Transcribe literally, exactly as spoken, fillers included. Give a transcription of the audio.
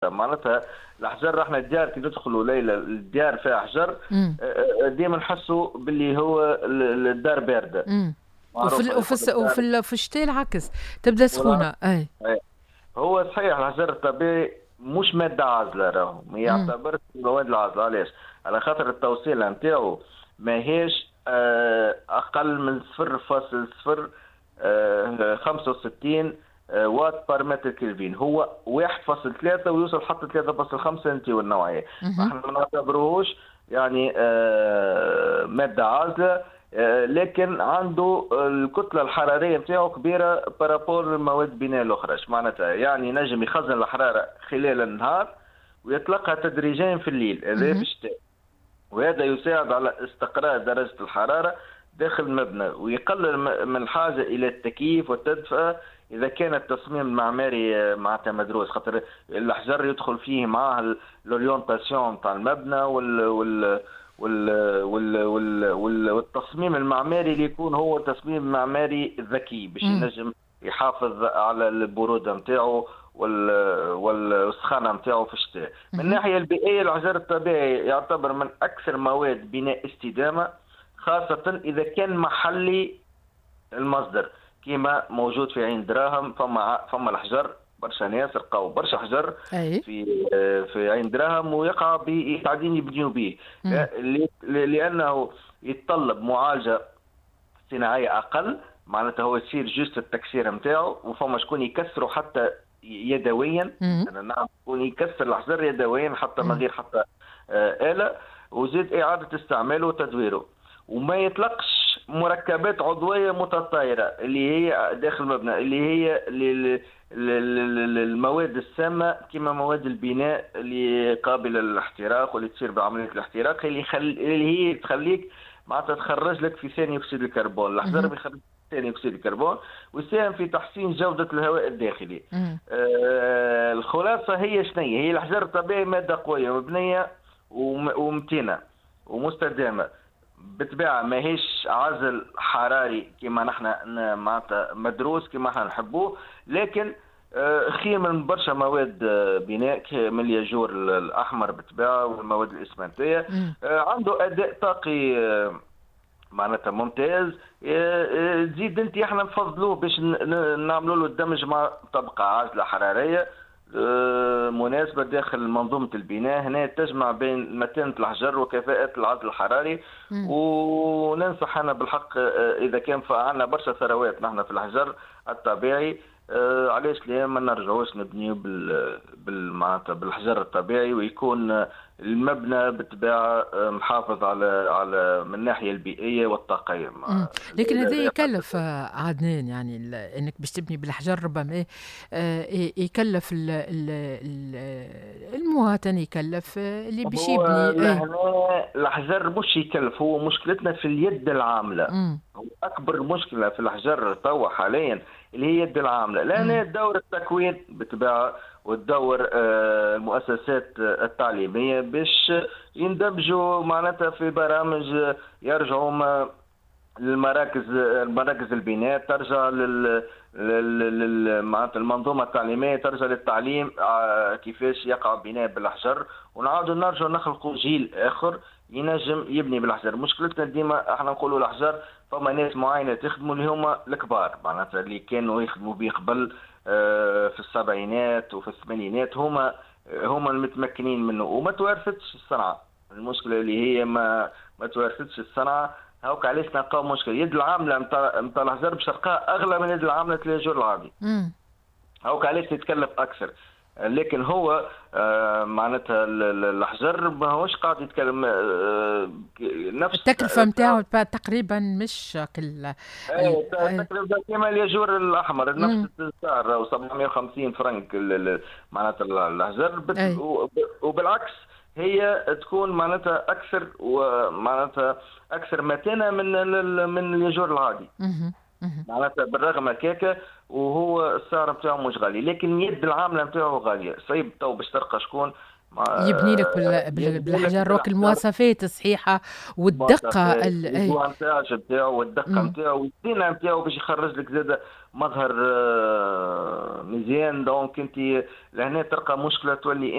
معناتها الأحجار راحنا الديار كي ندخلوا ليلة الديار فيها أحجار امم ديما نحسوا باللي هو ال- الدار باردة. امم وفي ال... معروفة وفي يقول الس... الدار وفي ال... في الشتاء العكس تبدا ولا سخونه. اي. هو صحيح الحجر الطبيعي مش مادة عازلة، راهو ما امم يعتبرش مواد العازلة. علاش؟ على خاطر التوصيلة نتاعو ماهيش آه، أقل من صفر فاصل صفر خمسة وستين وات بار متر كلفين، هو واحد فاصل ثلاثة ويوصل حتى ثلاثة فاصل خمسة انت والنوعية. اها احنا ما نعتبروهوش يعني آه، مادة عازلة، آه، لكن عنده الكتلة الحرارية نتاعو كبيرة بارابور المواد البناء الأخرى. اش معناتها؟ يعني نجم يخزن الحرارة خلال النهار ويطلقها تدريجيا في الليل، هذا في اها الشتاء، وهذا يساعد على استقرار درجة الحرارة داخل المبنى ويقلل م- من الحاجة إلى التكييف والتدفئة إذا كان التصميم المعماري آه، معناتها مدروس. خاطر الأحجار يدخل فيه معاه الأورينتاسيون نتاع المبنى وال وال وال وال وال وال والتصميم المعماري اللي يكون هو تصميم معماري ذكي باش امم ينجم يحافظ على البرودة نتاعو وال- والسخانه نتاعو في الشتاء. من اها الناحيه البيئيه الحجر الطبيعي يعتبر من اكثر مواد بناء استدامه، خاصه اذا كان محلي المصدر كما موجود في عين دراهم. فما فما الحجر برشا ناس لقاو برشا حجر اي. في في عين دراهم ويقع بي- قاعدين يبنيوا به، امم ل- لانه يتطلب معالجه صناعيه اقل. معناتها هو يصير جوست التكسير نتاعو، وفما شكون يكسروا حتى يدويا. امم انا نعم شكون يكسر الحجر يدويا حتى من امم غير حتى آه آلة، وزيد اعاده استعماله وتدويره. وما يطلقش مركبات عضويه متطايره اللي هي داخل المبنى، اللي هي لل- لل- لل- المواد السامه كما مواد البناء اللي قابله للاحتراق واللي تصير بعمليه الاحتراق، اللي خل... اللي هي تخليك معناتها تخرج لك في ثاني اكسيد الكربون. الحجر اها بيخرج ثاني اكسيد الكربون ويساهم في تحسين جوده الهواء الداخلي. امم آه الخلاصه هي شنية؟ هي الحجر الطبيعي ماده قويه مبنيه وم- ومتينه ومستدامه بالطبيعه، ماهيش عزل حراري كما نحن ن- معناتها مدروس كما نحن نحبوه، لكن آه، خير من برشا مواد آه، بناء ك- من الياجور الاحمر بالطبيعه والمواد الاسمنتيه. امم آه، عنده اداء طاقي آه، معناتها ممتاز. آه، آه، تزيد انت احنا نفضلوه باش ن- ن- نعملوا له الدمج مع طبقه عازله حراريه آه، مناسبه داخل منظومه البناء. هنا تجمع بين متانه الحجر وكفاءه العزل الحراري. امم وننصح انا بالحق آه، اذا كان عندنا برشا ثروات نحن في الحجر الطبيعي، آه، علاش لا ما نرجعوش نبنيو بال بال معناتها بالحجر الطبيعي، ويكون آه، المبنى بالطبيعه آه، محافظ على على من الناحيه البيئيه والطاقيه. امم مع- لكن لا هذا لا يقدر. يكلف آه، عدنان، يعني ال- انك باش تبني بالحجر ربما آه، ي- يكلف ال- ال- ال- المواطن، يكلف آه، اللي باش هو يبني. اي. لهنا الحجر مش يكلف، هو مشكلتنا في اليد العامله. امم هو اكبر مشكله في الحجر توا حاليا اللي هي اليد العامله، امم لان دور التكوين بالطبيعه والدور آه، المؤسسات آه، التعليميه باش يندمجوا معناتها في برامج آه، يرجعوا ما المراكز المراكز البناء ترجع لل لل- لل- معناتها المنظومه التعليميه ترجع للتعليم آه، كيفاش يقع بناء بالحجر، ونعاودوا نرجعوا نخلقوا جيل اخر ينجم يبني بالحجر. مشكلتنا ديما احنا نقولوا الحجر فما ناس معينه تخدموا اللي هما الكبار، معناتها اللي كانوا يخدموا به قبل آه، في السبعينات وفي الثمانينات، هما هما المتمكنين منه وما توارثتش الصنعه. المشكله اللي هي ما ما توارثتش الصنعه. هاوك علاش نلقاو مشكل يد العامله نتاع نتاع الحجر باش تلقاها اغلى من يد العامله تاع الجور العادي. امم هاوك علاش تتكلف اكثر. لكن هو آه معناتها ال- ال- الحجر ما هوش قاعد يتكلم آه نفس التكلفة سعر. متاعو تقريبا مش كل ال... ايه اي. تقريبا كما الياجور الاحمر نفس امم السعر، او سبعمائة وخمسين فرنك ال- ال- معناتها الحجر بت- اي. وب- وبالعكس هي تكون معناتها اكثر ومعناتها اكثر متانه من ال- من الياجور العادي. مهم. مهم. معناتها بالرغم هكاك وهو السعر نتاعو مش غالي، لكن اليد العامله نتاعو غاليه. صعيب تو باش تلقى شكون يبني لك بال- بال- يبني لك بالحجر روك بالحجر المواصفات الصحيحة والدقة مواصفات ال... أي. البوانتاج نتاعو والدقه مم. نتاعو والزينه نتاعو باش يخرج لك زاد مظهر آه، مزيان. دونك انت لهنا تلقى مشكله تولي